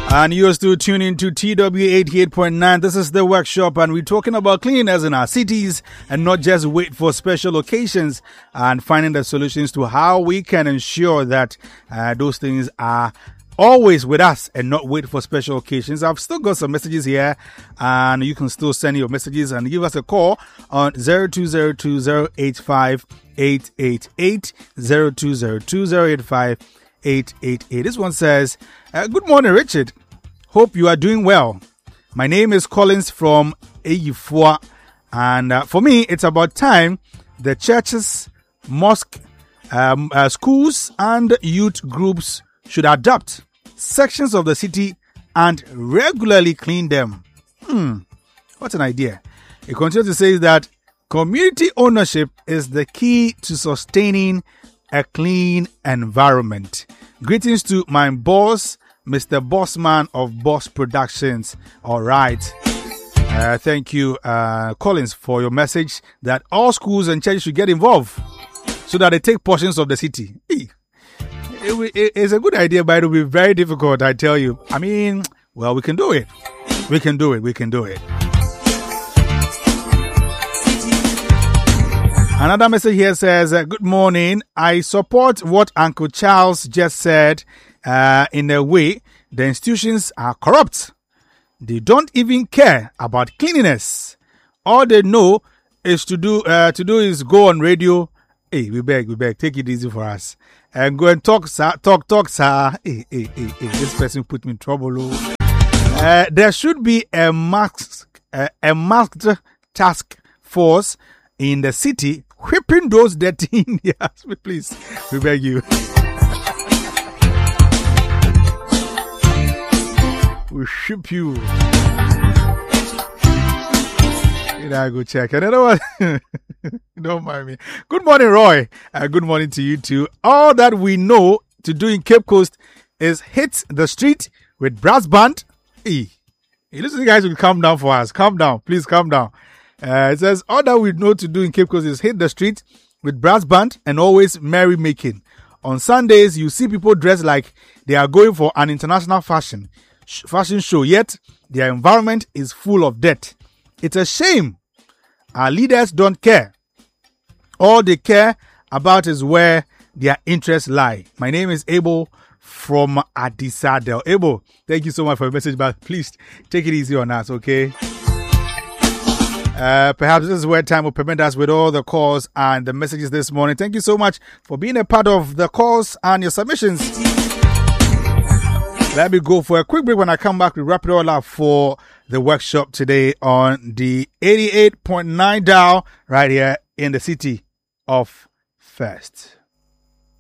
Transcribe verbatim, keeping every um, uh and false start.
And you're still tuning to T W eighty-eight point nine. This is The Workshop, and we're talking about cleanliness in our cities and not just wait for special occasions, and finding the solutions to how we can ensure that uh, those things are always with us and not wait for special occasions. I've still got some messages here, and you can still send your messages and give us a call on zero two zero two zero eight five eight eight eight, zero two zero two zero eight five eight eight eight. This one says, uh, good morning, Richard. Hope you are doing well. My name is Collins from Eyifua, and uh, for me, it's about time the churches, mosque, um, uh, schools, and youth groups should adopt sections of the city and regularly clean them. Hmm, what an idea. It continues to say that community ownership is the key to sustaining a clean environment. Greetings to my boss, Mister Bossman of Boss Productions. All right. Uh, thank you, uh, Collins, for your message that all schools and churches should get involved so that they take portions of the city. It, it, it's a good idea, but it will be very difficult, I tell you. I mean, well, we can do it. We can do it. We can do it. Another message here says, uh, good morning. I support what Uncle Charles just said. Uh, in a way, the institutions are corrupt. They don't even care about cleanliness. All they know is to do uh, to do is go on radio. Hey, we beg, we beg, take it easy for us, and go and talk, sir, talk, talk, sir. Hey, hey, hey, hey. This person put me in trouble. Uh, there should be a masked, uh, a masked task force in the city whipping those dirty Indians. Please, we beg you. We'll ship you. You know, go check. Another one. Don't mind me. Good morning, Roy. Uh, good morning to you too. All that we know to do in Cape Coast is hit the street with brass band. Hey, hey, listen, you guys will calm down for us. Calm down. Please calm down. Uh, it says, all that we know to do in Cape Coast is hit the street with brass band and always merrymaking. On Sundays, you see people dressed like they are going for an international fashion fashion show, yet their environment is full of dirt. It's a shame. Our leaders don't care. All they care about is where their interests lie. My name is Abel from Adisadel. Abel, thank you so much for your message, but please take it easy on us, okay? Uh, perhaps this is where time will permit us with all the calls and the messages this morning. Thank you so much for being a part of the calls and your submissions. Let me go for a quick break. When I come back, we wrap it all up for the workshop today on the eighty-eight point nine dial right here in the city of First.